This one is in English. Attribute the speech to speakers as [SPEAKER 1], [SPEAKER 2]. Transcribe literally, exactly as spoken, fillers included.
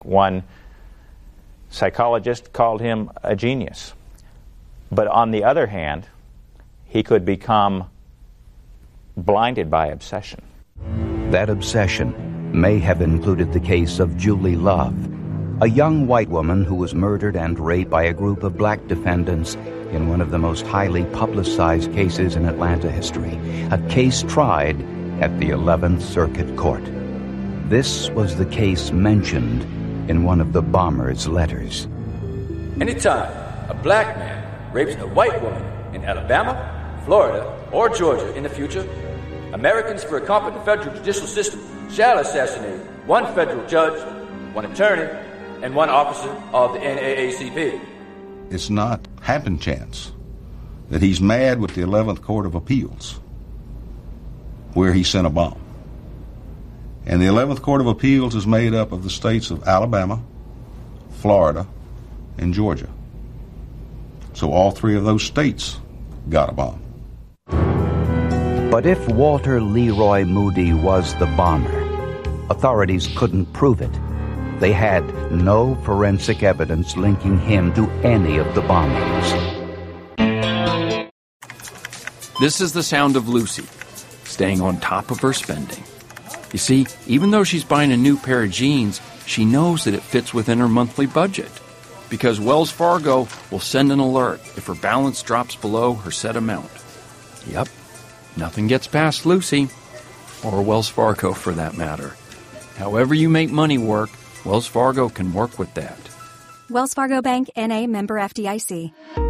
[SPEAKER 1] One psychologist called him a genius. But on the other hand, he could become blinded by obsession.
[SPEAKER 2] That obsession may have included the case of Julie Love, a young white woman who was murdered and raped by a group of black defendants in one of the most highly publicized cases in Atlanta history, a case tried at the eleventh Circuit Court. This was the case mentioned in one of the bomber's letters.
[SPEAKER 3] Anytime a black man rapes a white woman in Alabama, Florida, or Georgia in the future, Americans for a competent federal judicial system shall assassinate one federal judge, one attorney, and one officer of the N double A C P.
[SPEAKER 4] It's not happen chance that he's mad with the eleventh Court of Appeals, where he sent a bomb. And the eleventh Court of Appeals is made up of the states of Alabama, Florida, and Georgia. So all three of those states got a bomb.
[SPEAKER 2] But if Walter Leroy Moody was the bomber, authorities couldn't prove it. They had no forensic evidence linking him to any of the bombings.
[SPEAKER 5] This is the sound of Lucy, staying on top of her spending. You see, even though she's buying a new pair of jeans, she knows that it fits within her monthly budget, because Wells Fargo will send an alert if her balance drops below her set amount. Yep, nothing gets past Lucy, or Wells Fargo for that matter. However you make money work, Wells Fargo can work with that.
[SPEAKER 6] Wells Fargo Bank, N A, member F D I C.